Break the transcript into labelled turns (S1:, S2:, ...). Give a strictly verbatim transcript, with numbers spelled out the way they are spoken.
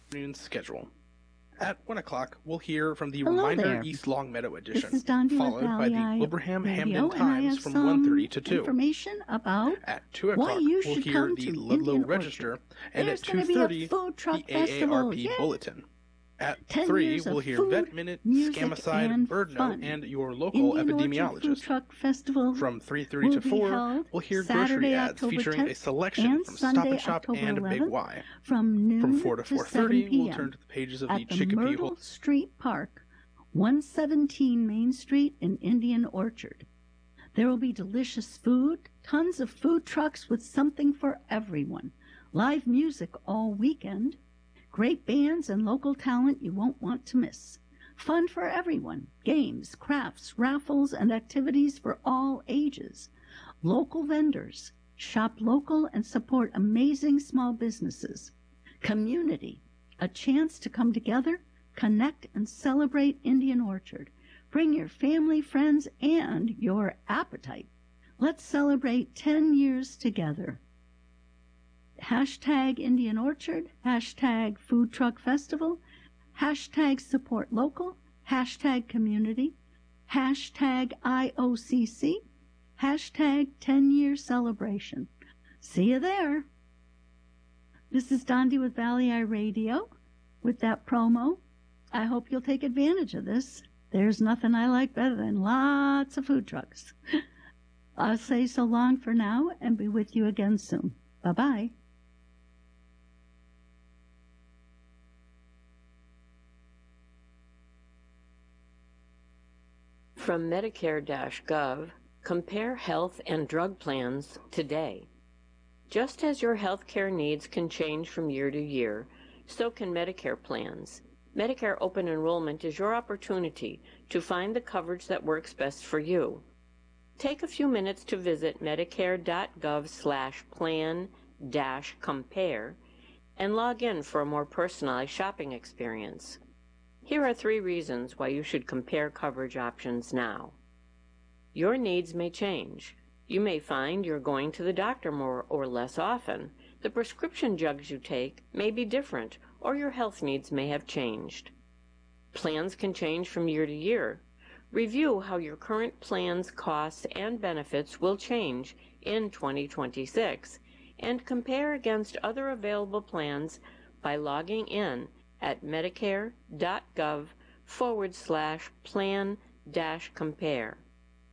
S1: afternoon schedule. At one o'clock, we'll hear from the
S2: Hello
S1: Reminder
S2: there.
S1: East Longmeadow edition,
S2: This is Dondi
S1: followed
S2: with
S1: by the
S2: Valley
S1: Wilbraham
S2: Radio,
S1: Hamden
S2: and I
S1: Times
S2: have
S1: from
S2: some
S1: one thirty to two.
S2: information about
S1: At two
S2: why
S1: o'clock,
S2: you
S1: we'll
S2: should
S1: hear
S2: come
S1: the
S2: to
S1: Ludlow
S2: Indian
S1: Register,
S2: Orchard.
S1: and
S2: There's
S1: at
S2: going
S1: two
S2: to be a
S1: thirty,
S2: food truck
S1: the A A R
S2: festival.
S1: P
S2: Yay!
S1: Bulletin. At
S2: Ten
S1: three,
S2: years
S1: we'll
S2: of
S1: hear
S2: food,
S1: Vet Minute,
S2: music,
S1: Scamicide,
S2: and
S1: Bird
S2: fun.
S1: Note, and your local
S2: Indian Orchard Food
S1: epidemiologist.
S2: Truck Festival
S1: From three thirty
S2: will
S1: to
S2: be
S1: four,
S2: held
S1: we'll hear
S2: Saturday,
S1: grocery ads
S2: October
S1: featuring a
S2: tenth
S1: selection
S2: and
S1: from Stop
S2: Sunday,
S1: and Shop
S2: October
S1: and Big
S2: eleventh
S1: Y.
S2: from noon
S1: From four to
S2: to
S1: four
S2: seven
S1: thirty,
S2: p.m.
S1: we'll turn to the pages of the
S2: at the
S1: Chicopee
S2: Myrtle
S1: Hol-
S2: Street Park, one seventeen Main Street in Indian Orchard. There will be delicious food, tons of food trucks with something for everyone, live music all weekend, great bands and local talent you won't want to miss. Fun for everyone, games, crafts, raffles, and activities for all ages. Local vendors, shop local and support amazing small businesses. Community, a chance to come together, connect, and celebrate Indian Orchard. Bring your family, friends, and your appetite. Let's celebrate ten years together. Hashtag Indian Orchard, hashtag Food Truck Festival, hashtag Support Local, hashtag Community, hashtag I O C C, hashtag ten-year celebration. See you there. This is Dondi with Valley Eye Radio with that promo. I hope you'll take advantage of this. There's nothing I like better than lots of food trucks. I'll say so long for now and be with you again soon. Bye-bye.
S3: From Medicare dot gov, compare health and drug plans today. Just as your health care needs can change from year to year, so can Medicare plans. Medicare Open Enrollment is your opportunity to find the coverage that works best for you. Take a few minutes to visit medicare dot gov slash plan dash compare and log in for a more personalized shopping experience. Here are three reasons why you should compare coverage options now. Your needs may change. You may find you're going to the doctor more or less often. The prescription drugs you take may be different, or your health needs may have changed. Plans can change from year to year. Review how your current plan's costs and benefits will change in twenty twenty-six and compare against other available plans by logging in at medicare dot gov forward slash plan dash compare.